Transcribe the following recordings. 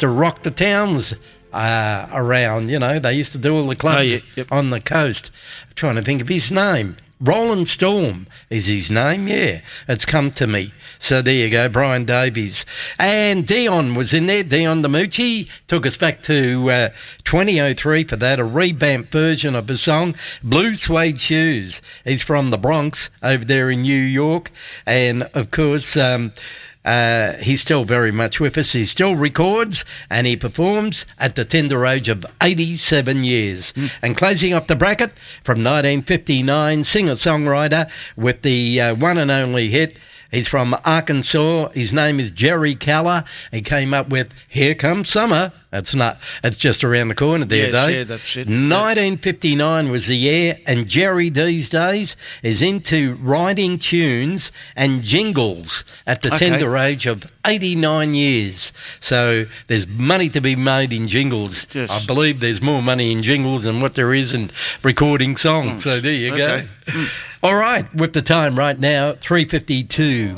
to rock the towns around. You know, they used to do all the clubs on the coast. I'm trying to think of his name. Roland Storm is his name, yeah. It's come to me. So there you go, Brian Davies. And Dion was in there, Dion DiMucci, took us back to 2003 for that, a revamped version of the song, Blue Suede Shoes. He's from the Bronx over there in New York. And, of course, he's still very much with us. He still records and he performs at the tender age of 87 years. And closing up the bracket from 1959, singer-songwriter with the one and only hit. He's from Arkansas. His name is Jerry Keller. He came up with Here Comes Summer. It's just around the corner there, Dave. Yeah, that's it. 1959 was the year, and Jerry these days is into writing tunes and jingles at the tender age of 89 years. So there's money to be made in jingles. Yes. I believe there's more money in jingles than what there is in recording songs. So there you go. All right, with the time right now, 3:52.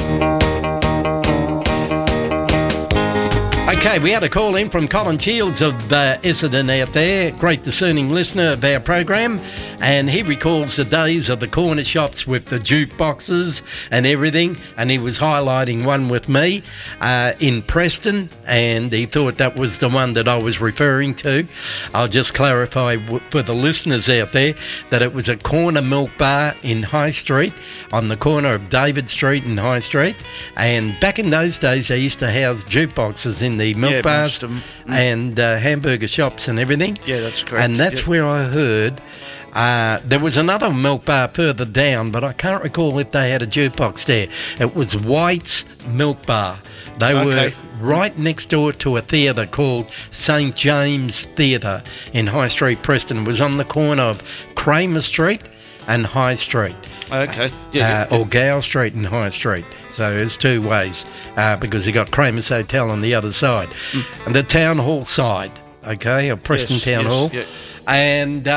Okay, we had a call in from Colin Shields of Essendon out there, great discerning listener of our program, and he recalls the days of the corner shops with the jukeboxes and everything, and he was highlighting one with me in Preston, and he thought that was the one that I was referring to. I'll just clarify for the listeners out there that it was a corner milk bar in High Street, on the corner of David Street and High Street, and back in those days they used to house jukeboxes in the milk bars and hamburger shops and everything. Yeah, that's correct. And that's where I heard there was another milk bar further down, but I can't recall if they had a jukebox there. It was White's Milk Bar. They were right next door to a theatre called St James Theatre in High Street, Preston. It was on the corner of Kramer Street and High Street. Or Gow Street and High Street. So there's two ways because you got Kramer's Hotel on the other side. And the Town Hall side, of Preston Town Hall. Yeah. And,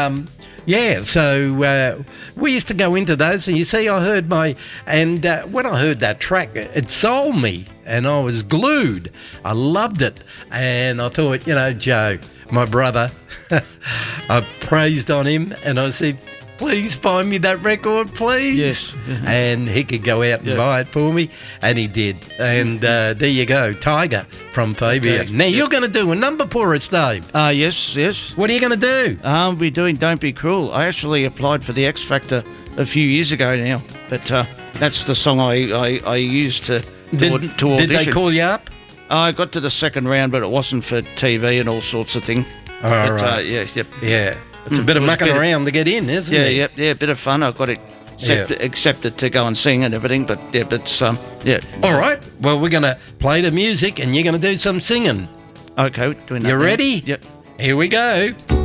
so we used to go into those. And you see, I heard when I heard that track, it sold me. And I was glued. I loved it. And I thought, Joe, my brother, I praised on him and I said, please find me that record, please. Yes. And he could go out and buy it for me, and he did. And there you go, Tiger from Fabia. Okay. Now, you're going to do a number for us, Dave. Yes. What are you going to do? I'll be doing Don't Be Cruel. I actually applied for the X Factor a few years ago now, but that's the song I used to audition. Did they call you up? I got to the second round, but it wasn't for TV and all sorts of things. Right. Yeah. It's a bit of mucking around to get in, isn't it? Yeah, a bit of fun. I got accepted to go and sing and everything, but All right. Well, we're going to play the music and you're going to do some singing. Okay, doing that. You ready? Yep. Here we go.